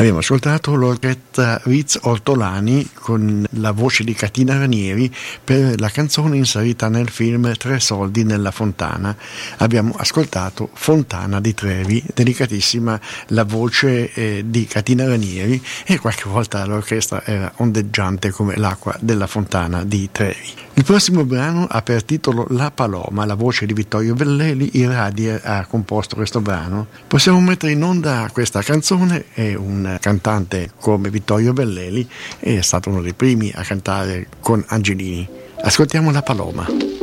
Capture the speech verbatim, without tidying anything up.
Abbiamo ascoltato l'orchestra Ritz Ortolani con la voce di Catina Ranieri per la canzone inserita nel film Tre soldi nella fontana. Abbiamo ascoltato Fontana di Trevi, delicatissima la voce eh, di Catina Ranieri, e qualche volta l'orchestra era ondeggiante come l'acqua della fontana di Trevi. Il prossimo brano ha per titolo La Paloma, la voce di Vittorio Velleli. I Radier ha composto questo brano. Possiamo mettere in onda questa canzone. È un cantante come Vittorio Velleli, è stato uno dei primi a cantare con Angelini. Ascoltiamo La Paloma.